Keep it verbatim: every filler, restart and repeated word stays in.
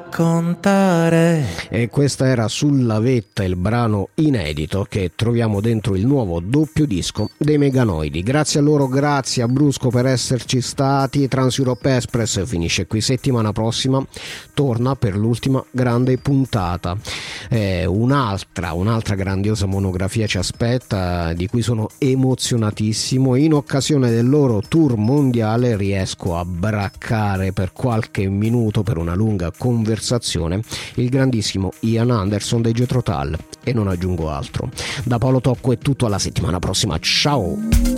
raccontare. E questa era Sulla vetta, il brano inedito che troviamo dentro il nuovo doppio disco dei Meganoidi. Grazie a loro, grazie a Brusco per esserci stati. Trans Europe Express finisce qui, settimana prossima torna per l'ultima grande puntata. Eh, un'altra, un'altra grandiosa monografia ci aspetta, di cui sono emozionatissimo. In occasione del loro tour mondiale riesco a braccare per qualche minuto, per una lunga conversazione, il grandissimo Ian Anderson dei Jethro Tull, e non aggiungo altro. Da Paolo Tocco è tutto, alla settimana prossima, ciao!